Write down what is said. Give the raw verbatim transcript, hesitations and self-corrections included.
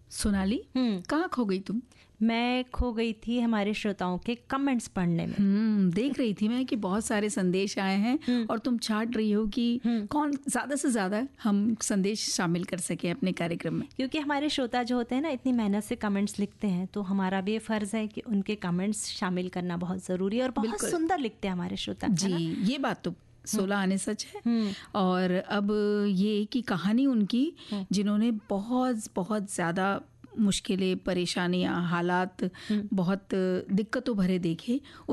सोनाली, हम्म कहाँ खो गई तुम? मैं खो गई थी हमारे श्रोताओं के कमेंट्स पढ़ने में। हम्म देख रही थी मैं कि बहुत सारे संदेश आए हैं और तुम छाट रही हो कि कौन ज्यादा से ज्यादा हम संदेश शामिल कर सके अपने कार्यक्रम में। क्योंकि हमारे श्रोता जो होते हैं ना, इतनी मेहनत से कमेंट्स लिखते हैं, तो हमारा भी ये फर्ज है कि उनके कमेंट्स शामिल करना बहुत जरूरी है। और बहुत सुंदर लिखते हैं हमारे श्रोता जी, ये बात तो सोलह आने सच है। और अब ये कि कहानी उनकी जिन्होंने बहुत बहुत ज़्यादा मुश्किलें, परेशानियां, हालात बहुत दिक्कतों भरे देखे,